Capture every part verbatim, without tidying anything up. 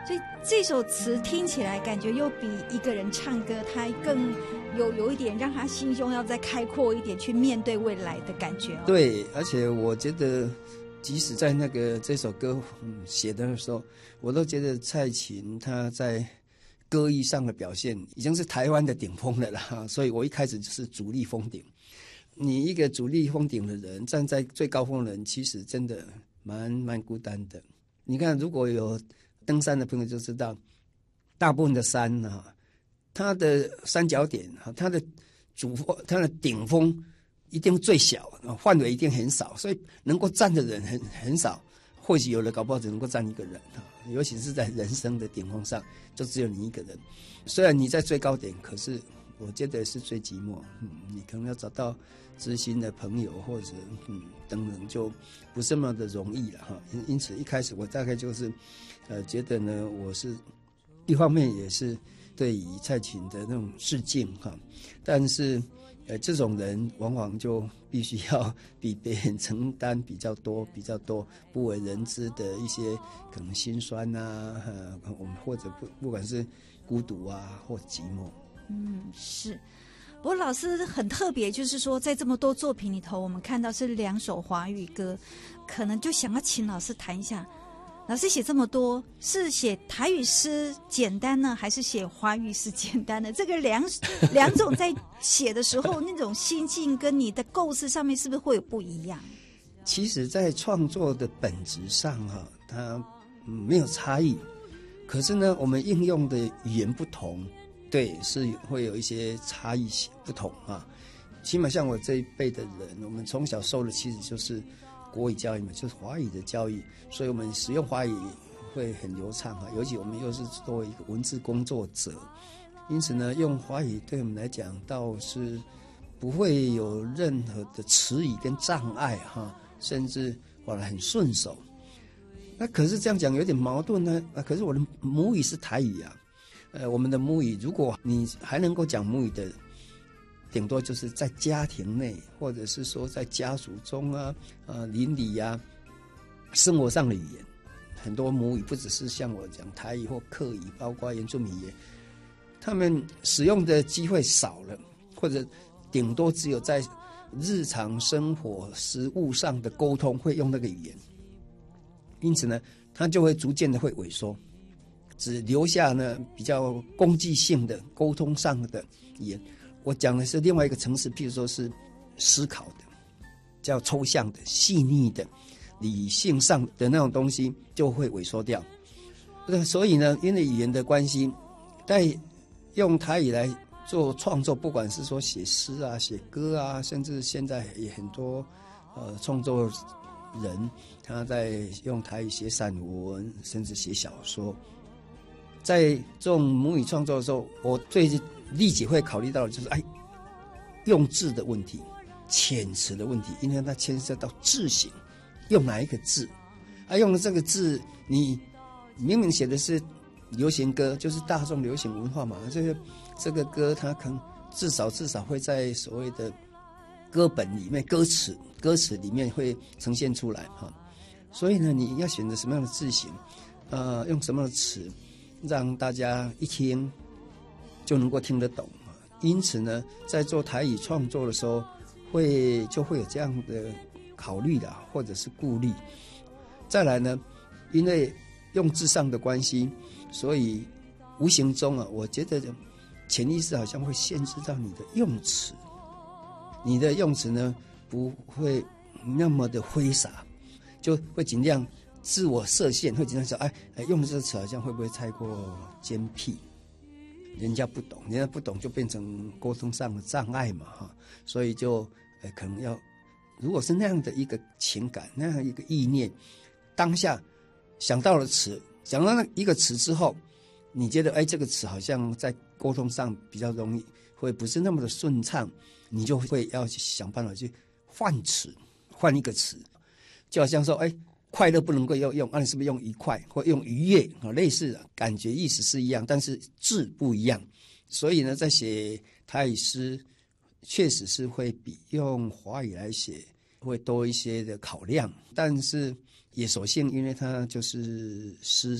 所以这首词听起来感觉又比一个人唱歌他更有有一点让他心胸要再开阔一点，去面对未来的感觉、哦、 对，而且我觉得即使在那个这首歌、嗯、写的时候，我都觉得蔡琴她在歌艺上的表现已经是台湾的顶峰了啦，所以我一开始就是主力峰顶。你一个主力峰顶的人站在最高峰的人，其实真的蛮蛮孤单的。你看，如果有登山的朋友就知道，大部分的山啊，它的三角点啊，它的主它的顶峰一定最小，范围一定很少，所以能够站的人很很少。或许有的搞不好只能够站一个人，尤其是在人生的顶峰上，就只有你一个人。虽然你在最高点，可是我觉得是最寂寞。嗯，你可能要找到知心的朋友或者嗯等等，就不是那么的容易了哈。因因此一开始我大概就是呃觉得呢，我是一方面也是对于蔡琴的那种致敬哈，但是呃这种人往往就必须要比别人承担比较多比较多不为人知的一些可能心酸啊，呃我们或者不不管是孤独啊或寂寞。 嗯，是。不过老师很特别，就是说在这么多作品里头，我们看到是两首华语歌，可能就想要请老师谈一下，老师写这么多，是写台语诗简单呢，还是写华语诗简单呢？这个两两种在写的时候，那种心境跟你的构思上面是不是会有不一样？ 其实在创作的本质上哈，它没有差异，可是呢，我们应用的语言不同，对，是会有一些差异不同啊。起码像我这一辈的人，我们从小受的其实就是国语教育嘛，就是华语的教育，所以我们使用华语会很流畅啊。尤其我们又是作为一个文字工作者，因此呢，用华语对我们来讲倒是不会有任何的迟疑跟障碍哈，甚至哇很顺手。那可是这样讲有点矛盾呢。啊，可是我的母语是台语啊。呃，我们的母语，如果你还能够讲母语的，顶多就是在家庭内，或者是说在家族中啊、呃邻里啊，生活上的语言，很多母语不只是像我讲台语或客语，包括原住民语言，他们使用的机会少了，或者顶多只有在日常生活食物上的沟通会用那个语言，因此呢，它就会逐渐的会萎缩。只留下呢比较攻击性的沟通上的语言。我讲的是另外一个层次，譬如说是思考的、较抽象的、细腻的、理性上的那种东西就会萎缩掉。所以呢，因为语言的关系，在用台语来做创作，不管是说写诗啊、写歌啊，甚至现在也很多呃创作人他在用台语写散文，甚至写小说。在这种母语创作的时候，我最立即会考虑到的就是哎，用字的问题、遣词的问题，因为它牵涉到字形，用哪一个字？啊，用了这个字，你明明写的是流行歌，就是大众流行文化嘛，这个这个歌它可能至少至少会在所谓的歌本里面、歌词歌词里面会呈现出来哈。所以呢，你要选择什么样的字形，呃，用什么样的词，让大家一听就能够听得懂。因此呢，在做台语创作的时候，会就会有这样的考虑的，或者是顾虑。再来呢，因为用字上的关系，所以无形中啊，我觉得潜意识好像会限制到你的用词，你的用词呢不会那么的挥洒，就会尽量自我设限，会尽量说，哎，哎用这个词好像会不会太过尖僻？人家不懂，人家不懂就变成沟通上的障碍嘛，哈，所以就呃可能要，如果是那样的一个情感，那样一个意念，当下想到了词，想到那一个词之后，你觉得哎这个词好像在沟通上比较容易，会不是那么的顺畅，你就会要想办法去换词，换一个词，就好像说哎。快乐不能够要用，那、啊、你是不是用愉快或用愉悦啊？类似的感觉意思是一样，但是字不一样。所以呢，在写台语诗，确实是会比用华语来写会多一些的考量。但是也所幸，因为它就是诗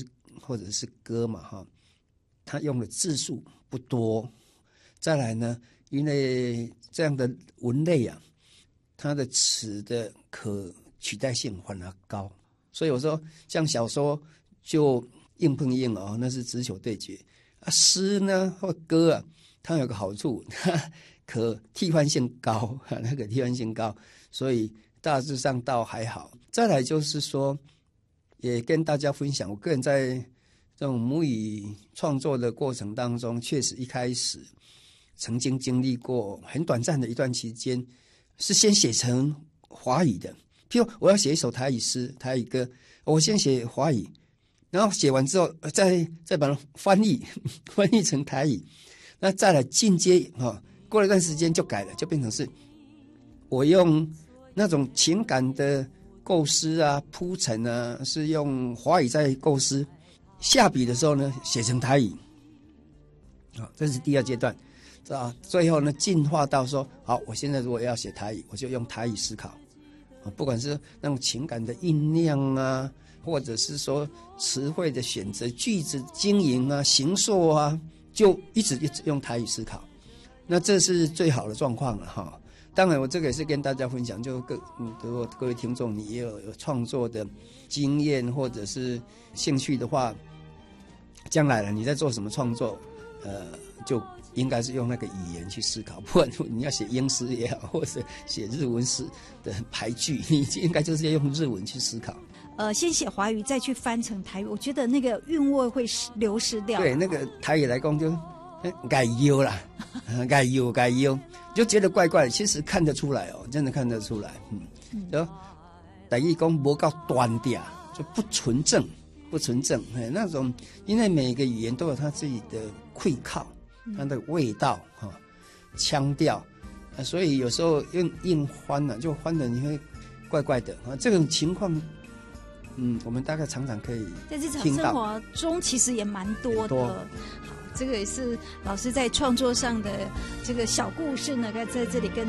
或者是歌嘛哈，它用的字数不多。再来呢，因为这样的文类啊，它的词的可取代性反而高，所以我说像小说就硬碰硬哦，那是直球对决啊。诗呢或歌啊，它有个好处，它可替换性高，那个替换性高，所以大致上倒还好。再来就是说，也跟大家分享，我个人在这种母语创作的过程当中，确实一开始曾经经历过很短暂的一段期间，是先写成华语的。譬如我要写一首台语诗、台语歌，我先写华语，然后写完之后再再把它翻译翻译成台语，那再来进阶哈，过了一段时间就改了，就变成是我用那种情感的构思啊、铺陈啊，是用华语在构思，下笔的时候呢写成台语，好，这是第二阶段。啊，最后呢，进化到说，好，我现在如果要写台语，我就用台语思考，啊，不管是那种情感的酝酿啊，或者是说词汇的选择、句子经营啊、形塑啊，就一直一直用台语思考。那这是最好的状况了哈。当然，我这个也是跟大家分享，就各嗯，如果各位听众你也有有创作的经验或者是兴趣的话，将来了你在做什么创作，呃，就应该是用那个语言去思考，不然你要写英诗也好，或者写日文诗的排句，你应该就是要用日文去思考。 呃，先写华语再去翻成台语，我觉得那个韵味会流失掉。 对，那个台语来讲就改优啦，改优改优，就觉得怪怪的。其实看得出来哦，真的看得出来。嗯，就台语讲不够端调，就不纯正，不纯正。哎，那种因为每个语言都有它自己的气口。它的味道哈、腔调啊，所以有时候用硬翻了、啊，就翻的你会怪怪的啊。这种情况，嗯，我们大概常常可以在日常生活中其实也蛮多的。好，这个也是老师在创作上的这个小故事呢，在这里跟